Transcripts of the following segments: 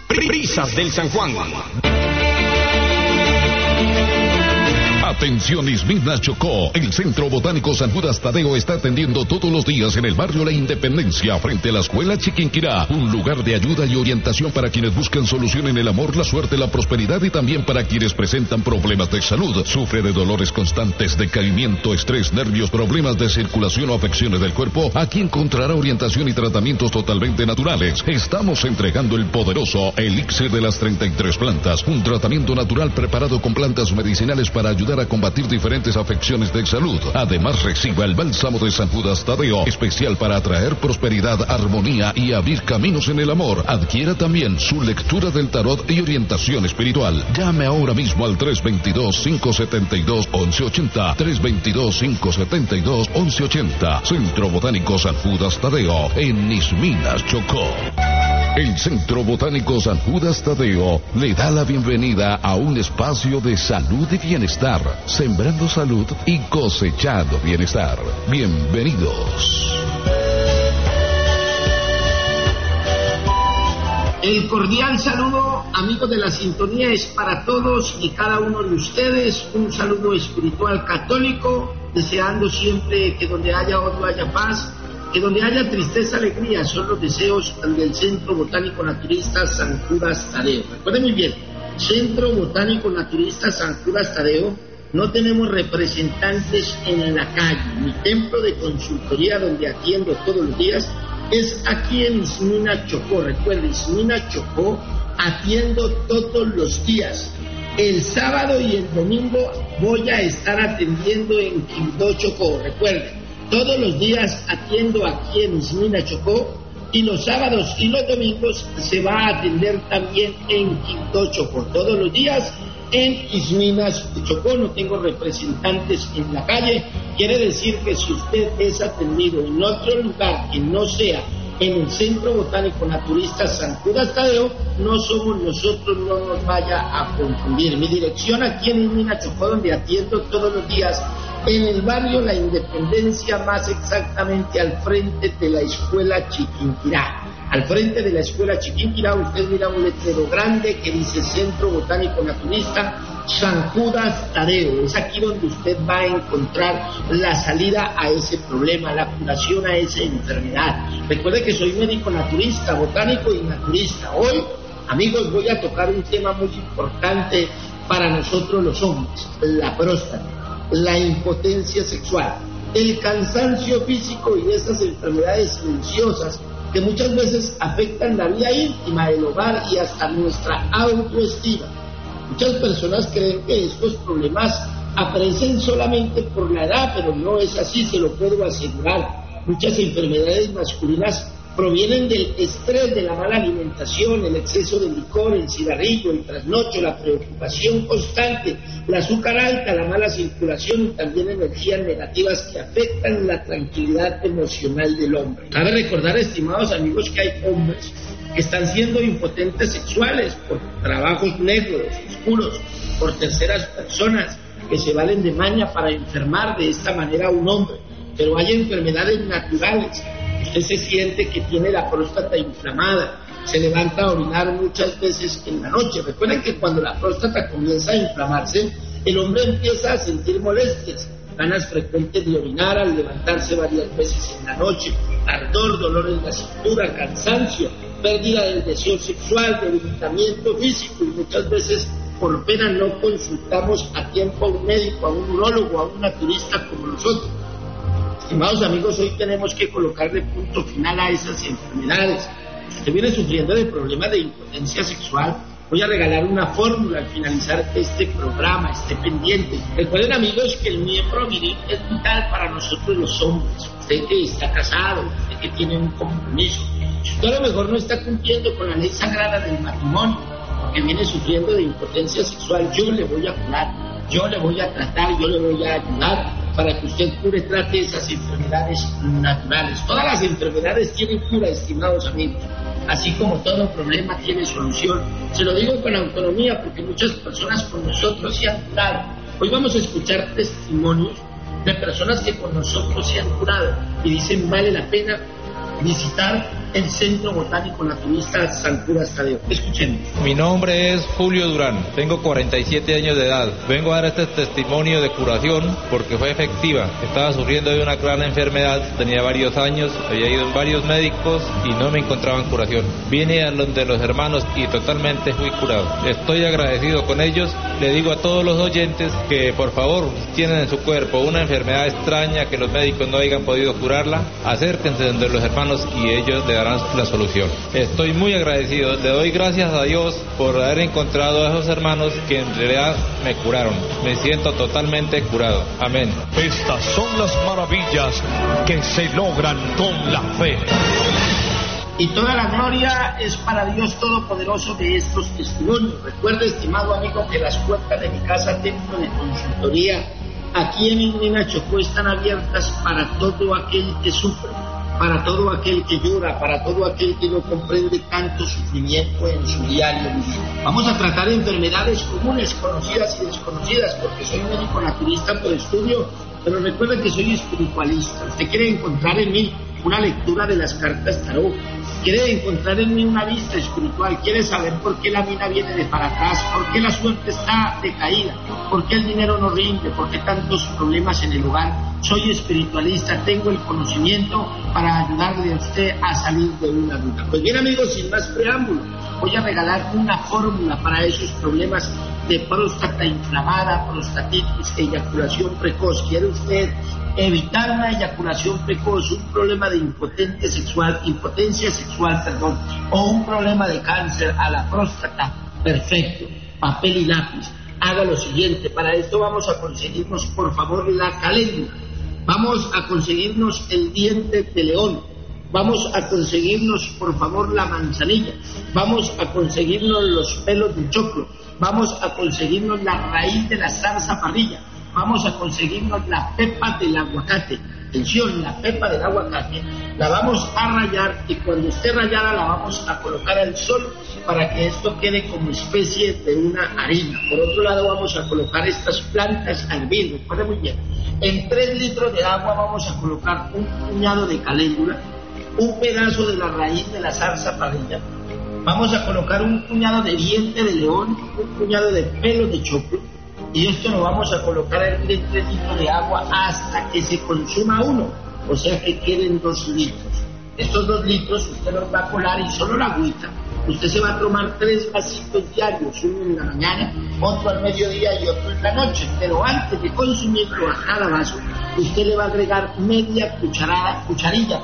Brisas del San Juan. Atención Ismina Chocó, el Centro Botánico San Judas Tadeo está atendiendo todos los días en el barrio La Independencia, frente a la Escuela Chiquinquirá, un lugar de ayuda y orientación para quienes buscan solución en el amor, la suerte, la prosperidad y también para quienes presentan problemas de salud, sufre de dolores constantes, decaimiento, estrés, nervios, problemas de circulación o afecciones del cuerpo. Aquí encontrará orientación y tratamientos totalmente naturales. Estamos entregando el poderoso Elixir de las 33 plantas, un tratamiento natural preparado con plantas medicinales para ayudar a combatir diferentes afecciones de salud. Además, reciba el bálsamo de San Judas Tadeo, especial para atraer prosperidad, armonía y abrir caminos en el amor. Adquiera también su lectura del tarot y orientación espiritual. Llame ahora mismo al 322-572-1180. 322-572-1180. Centro Botánico San Judas Tadeo, en Isminas, Chocó. El Centro Botánico San Judas Tadeo le da la bienvenida a un espacio de salud y bienestar, sembrando salud y cosechando bienestar. Bienvenidos. El cordial saludo, amigos de la sintonía, es para todos y cada uno de ustedes. Un saludo espiritual católico, deseando siempre que donde haya odio haya paz, que donde haya tristeza, alegría, son los deseos del Centro Botánico Naturista San Judas Tadeo. Recuerden muy bien, Centro Botánico Naturista San Judas Tadeo, no tenemos representantes en la calle. Mi templo de consultoría donde atiendo todos los días es aquí en Ismina Chocó. Recuerden, Ismina Chocó, atiendo todos los días. El sábado y el domingo voy a estar atendiendo en Quindó, Chocó. Recuerden, todos los días atiendo aquí en Ismina Chocó, y los sábados y los domingos se va a atender también en Quindó, Chocó. Todos los días en Isminas Chocó. No tengo representantes en la calle. Quiere decir que si usted es atendido en otro lugar que no sea en el Centro Botánico Naturista San Judas Tadeo, no somos nosotros, no nos vaya a confundir. Mi dirección aquí en Ismina Chocó, donde atiendo todos los días, en el barrio La Independencia, más exactamente al frente de la Escuela Chiquinquirá. Al frente de la Escuela Chiquinquirá usted mira un letrero grande que dice Centro Botánico Naturista San Judas Tadeo. Es aquí donde usted va a encontrar la salida a ese problema, la curación a esa enfermedad. Recuerde que soy médico naturista, botánico y naturista. Hoy, amigos, voy a tocar un tema muy importante para nosotros los hombres: la próstata, la impotencia sexual, el cansancio físico y esas enfermedades silenciosas que muchas veces afectan la vida íntima del hogar y hasta nuestra autoestima. Muchas personas creen que estos problemas aparecen solamente por la edad, pero no es así, se lo puedo asegurar. Muchas enfermedades masculinas provienen del estrés, de la mala alimentación, el exceso de licor, el cigarrillo, el trasnocho, la preocupación constante, el azúcar alta, la mala circulación y también energías negativas que afectan la tranquilidad emocional del hombre. Cabe recordar, estimados amigos, que hay hombres que están siendo impotentes sexuales por trabajos negros, oscuros, por terceras personas que se valen de maña para enfermar de esta manera a un hombre. Pero hay enfermedades naturales. Usted se siente que tiene la próstata inflamada, se levanta a orinar muchas veces en la noche. Recuerden que cuando la próstata comienza a inflamarse, el hombre empieza a sentir molestias, ganas frecuentes de orinar al levantarse varias veces en la noche, ardor, dolor en la cintura, cansancio, pérdida del deseo sexual, debilitamiento físico, y muchas veces por pena no consultamos a tiempo a un médico, a un urólogo, a un naturista como nosotros. Estimados amigos, hoy tenemos que colocarle punto final a esas enfermedades. Si usted viene sufriendo de problemas de impotencia sexual, voy a regalar una fórmula al finalizar este programa, esté pendiente. Recuerden, amigos, que el miembro viril es vital para nosotros los hombres. Usted que está casado, usted que tiene un compromiso, si usted a lo mejor no está cumpliendo con la ley sagrada del matrimonio, porque viene sufriendo de impotencia sexual, yo le voy a curar, yo le voy a tratar, yo le voy a ayudar para que usted cure, trate esas enfermedades naturales. Todas las enfermedades tienen cura, estimados amigos, así como todo problema tiene solución. Se lo digo con autonomía porque muchas personas con nosotros se han curado. Hoy vamos a escuchar testimonios de personas que con nosotros se han curado y dicen: vale la pena visitar el Centro Botánico Naturista San Judas Tadeo. Escuchemos. Mi nombre es Julio Durán, tengo 47 años de edad. Vengo a dar este testimonio de curación porque fue efectiva. Estaba sufriendo de una gran enfermedad, tenía varios años, había ido en varios médicos y no me encontraban curación. Vine a donde los hermanos y totalmente fui curado. Estoy agradecido con ellos. Le digo a todos los oyentes que por favor, tienen en su cuerpo una enfermedad extraña que los médicos no hayan podido curarla, acérquense donde los hermanos y ellos le darán la solución. Estoy muy agradecido, le doy gracias a Dios por haber encontrado a esos hermanos que en realidad me curaron. Me siento totalmente curado. Amén. Estas son las maravillas que se logran con la fe. Y toda la gloria es para Dios Todopoderoso de estos testimonios. Recuerde, estimado amigo, que las puertas de mi casa, templo de consultoría, aquí en Ignina Chocó, están abiertas para todo aquel que sufre, para todo aquel que llora, para todo aquel que no comprende tanto sufrimiento en su diario vivir. Vamos a tratar enfermedades comunes, conocidas y desconocidas, porque soy médico naturista por estudio, pero recuerden que soy espiritualista. Usted quiere encontrar en mí una lectura de las cartas tarot, quiere encontrar en mí una vista espiritual, quiere saber por qué la mina viene de para atrás, por qué la suerte está decaída, por qué el dinero no rinde, por qué tantos problemas en el hogar. Soy espiritualista, tengo el conocimiento para ayudarle a usted a salir de una duda. Pues bien, amigos, sin más preámbulo, voy a regalar una fórmula para esos problemas de próstata inflamada, prostatitis, eyaculación precoz. ¿Quiere usted evitar una eyaculación precoz, un problema de impotencia sexual, o un problema de cáncer a la próstata? Perfecto, papel y lápiz. Haga lo siguiente, para esto vamos a conseguirnos, por favor, la caléndula, vamos a conseguirnos el diente de león, vamos a conseguirnos, por favor, la manzanilla, vamos a conseguirnos los pelos del choclo, vamos a conseguirnos la raíz de la zarzaparrilla, vamos a conseguirnos la pepa del aguacate. Atención, la pepa del aguacate la vamos a rallar y cuando esté rallada la vamos a colocar al sol para que esto quede como especie de una harina. Por otro lado vamos a colocar estas plantas a hervir, recuerde muy bien. En 3 litros de agua vamos a colocar un puñado de caléndula, un pedazo de la raíz de la zarzaparrilla, vamos a colocar un puñado de diente de león, un puñado de pelo de choclo, y esto lo vamos a colocar en 3 litros de agua hasta que se consuma 1, o sea que queden 2 litros. Estos 2 litros usted los va a colar y solo la agüita. Usted se va a tomar 3 vasitos diarios, uno en la mañana, otro al mediodía y otro en la noche, pero antes de consumirlo a cada vaso, usted le va a agregar media cucharilla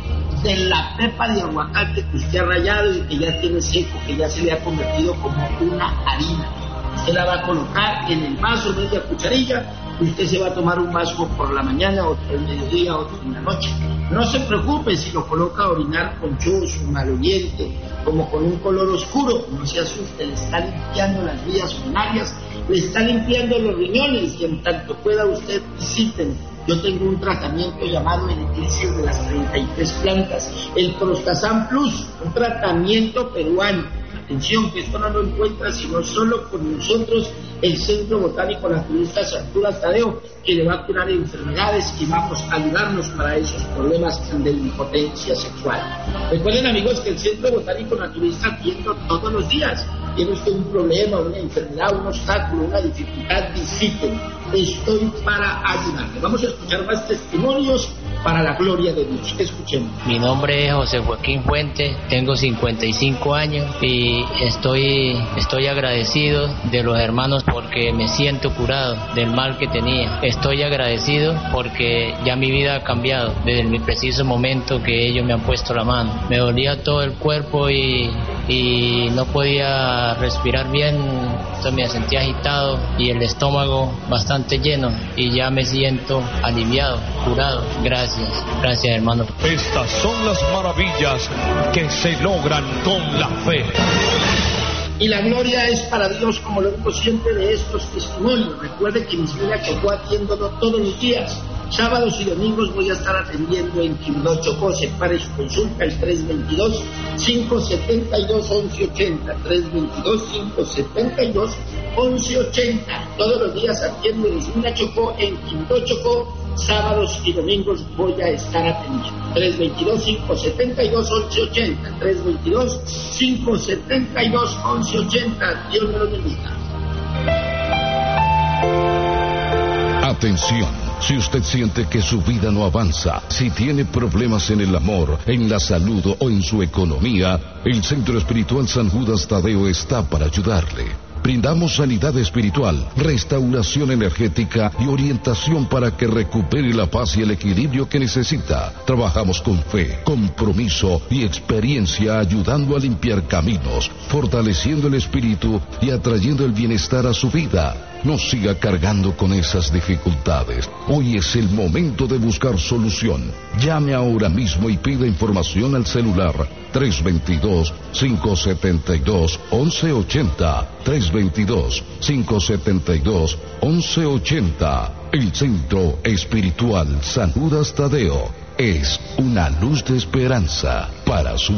de la pepa de aguacate que usted ha rallado y que ya tiene seco, que ya se le ha convertido como una harina. Usted la va a colocar en el vaso, media cucharilla, y usted se va a tomar un vaso por la mañana, otro al mediodía, otro en la noche. No se preocupe si lo coloca a orinar conchoso, maloliente, como con un color oscuro, no se asuste, le está limpiando las vías urinarias, le está limpiando los riñones, y en tanto pueda usted visiten. Yo tengo un tratamiento llamado el elixir de las 33 plantas, el Prostazam Plus, un tratamiento peruano. Atención, que esto no lo encuentra sino solo con nosotros, el Centro Botánico Naturista San Judas Tadeo, que le va a curar enfermedades y vamos a ayudarnos para esos problemas de impotencia sexual. Recuerden, amigos, que el Centro Botánico Naturista atiende todos los días. Tiene usted un problema, una enfermedad, un obstáculo, una dificultad, visiten. Estoy para ayudarle. Vamos a escuchar más testimonios para la gloria de Dios. Escuchemos. Mi nombre es José Joaquín Fuentes, tengo 55 años y estoy agradecido de los hermanos porque me siento curado del mal que tenía. Estoy agradecido porque ya mi vida ha cambiado desde el preciso momento que ellos me han puesto la mano. Me dolía todo el cuerpo y no podía respirar bien, entonces me sentía agitado y el estómago bastante lleno y ya me siento aliviado, curado. Gracias hermano. Estas son las maravillas que se logran con la fe. Y la gloria es para Dios, como lo digo siempre de estos testimonios. Recuerde que Ignina Chocó atiéndolo todos los días. Sábados y domingos voy a estar atendiendo en Quibdó, Chocó. Separe su consulta el 322-572-1180. 322-572-1180. Todos los días atiendo en Ignina Chocó, en Quibdó, Chocó. sábados y domingos voy a estar atendiendo. 322-572-1180, 322-572-1180. Dios me lo bendiga. Atención, si usted siente que su vida no avanza, si tiene problemas en el amor, en la salud o en su economía, el Centro Espiritual San Judas Tadeo está para ayudarle. Brindamos sanidad espiritual, restauración energética y orientación para que recupere la paz y el equilibrio que necesita. Trabajamos con fe, compromiso y experiencia, ayudando a limpiar caminos, fortaleciendo el espíritu y atrayendo el bienestar a su vida. No siga cargando con esas dificultades. Hoy es el momento de buscar solución. Llame ahora mismo y pida información al celular 322-572-1180. 322-572-1180. El Centro Espiritual San Judas Tadeo es una luz de esperanza para su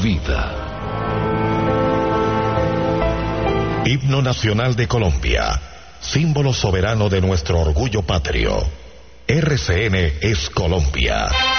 vida. Himno Nacional de Colombia, símbolo soberano de nuestro orgullo patrio. RCN es Colombia.